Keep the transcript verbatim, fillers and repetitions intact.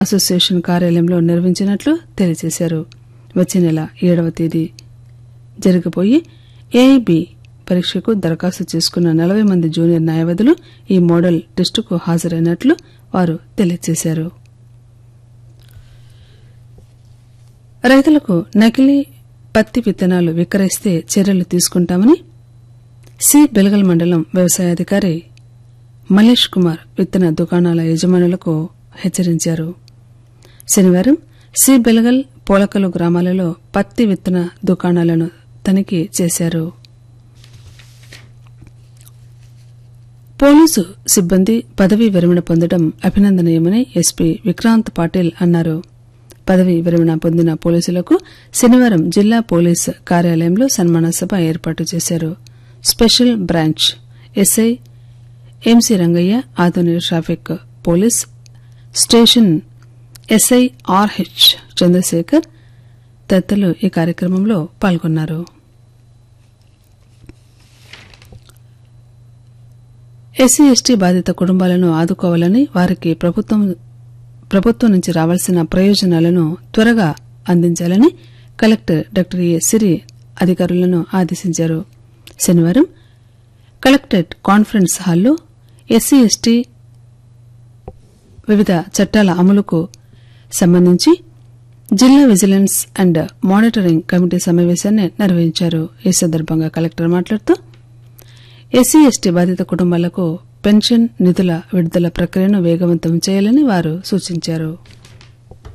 Association కార్యాలయంలో నిర్వహించినట్లు తెలియజేశారు. వచ్చే నెల ఏడవ తేదీ జరగబోయే ఏఐబి పరీక్షకు దరఖాస్తు చేసుకున్న నలభై మంది జూనియర్ న్యాయవాదులు ఈ మోడల్ టెస్టుకు హాజరైనట్లు వారు తెలియజేశారు. రైతులకు నకిలీ పత్తి విత్తనాలు విక్రయిస్తే చర్యలు తీసుకుంటామని సి బెలగల్ మండలం వ్యవసాయాధికారి మలేష్ కుమార్ విత్తన దుకాణాల యజమానులకు హెచ్చరించారు. శనివారం సి బెలగల్ పోలకలు గ్రామాలలో పత్తి విత్తన దుకాణాలను తనిఖీ చేశారు. పోలీసు సిబ్బంది పదవీ విరమణ పొందడం అభినందనీయమని ఎస్పీ విక్రాంత్ పాటిల్ అన్నారు. పదవీ విరమణ పొందిన పోలీసులకు శనివారం జిల్లా పోలీస్ కార్యాలయంలో సన్మాన సభ ఏర్పాటు చేశారు. Special branch SI MC Rangayya, ఆధునిక traffic police station SI RH Chandrasekhar తదితరులు ఈ కార్యక్రమంలో పాల్గొన్నారు. ఎస్సీ ఎస్టీ బాధిత కుటుంబాలను ఆదుకోవాలని, వారికి ప్రభుత్వం ప్రభుత్వం నుంచి రావాల్సిన ప్రయోజనాలను త్వరగా అందించాలని కలెక్టర్ డాక్టర్ ఏ సిరి అధికారులను ఆదేశించారు. శనివారం కలెక్టరేట్ కాన్ఫరెన్స్ హాల్లో ఎస్సీ ఎస్టీ వివిధ చట్టాల అమలుకు సంబంధించి జిల్లా విజిలెన్స్ అండ్ మానిటరింగ్ కమిటీ సమావేశాన్ని నిర్వహించారు. ఈ సందర్భంగా కలెక్టర్ మాట్లాడుతూ ఎస్సీ ఎస్టీ బాధిత కుటుంబాలకు పెన్షన్ నిధుల విడుదల ప్రక్రియను వేగవంతం చేయాలని వారు సూచించారు.